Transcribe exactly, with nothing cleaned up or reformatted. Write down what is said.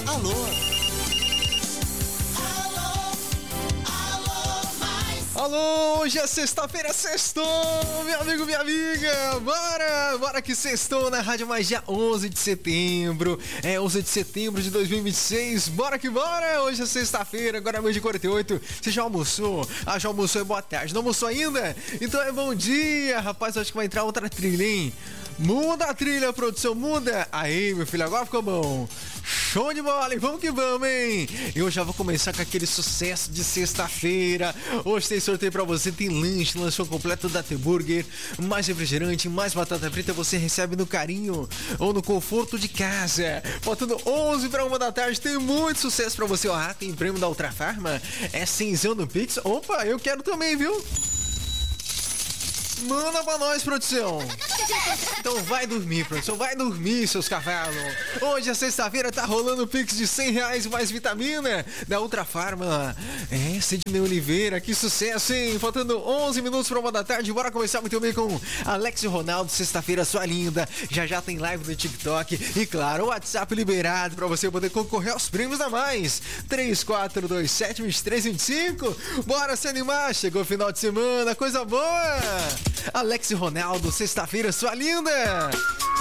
Alô? Alô, hoje é sexta-feira, sextou, meu amigo, minha amiga, bora, bora que sextou na Rádio Mais, dia onze de setembro, é onze de setembro de dois mil e vinte e seis, bora que bora, hoje é sexta-feira, agora é mês de quarenta e oito, você já almoçou? Ah, já almoçou, é boa tarde, não almoçou ainda? Então é bom dia, rapaz, acho que vai entrar outra trilha, hein? Muda a trilha, produção, muda, aí, meu filho, agora ficou bom. Show de bola, e vamos que vamos, hein? Eu já vou começar com aquele sucesso de sexta-feira. Hoje tem sorteio pra você, tem lanche, lanchão completo da T-Burger, mais refrigerante, mais batata frita, você recebe no carinho ou no conforto de casa. Faltando onze para uma da tarde, tem muito sucesso pra você. Ah, tem prêmio da Ultra Farma, é cenzão no Pix. Opa, eu quero também, viu? Manda pra nós, produção. Então vai dormir, produção, vai dormir, seus cavalos. Hoje é sexta-feira, tá rolando o Pix de cem reais mais vitamina da Ultra Farma. É, Sidney Oliveira, que sucesso, hein? Faltando onze minutos pra uma da tarde, bora começar muito bem com Alex e Ronaldo, sexta-feira, sua linda. Já já tem live no TikTok e, claro, o WhatsApp liberado pra você poder concorrer aos prêmios a mais. três quatro dois sete, dois três dois cinco. Bora se animar, chegou o final de semana, coisa boa. Alex e Ronaldo, sexta-feira, sua linda.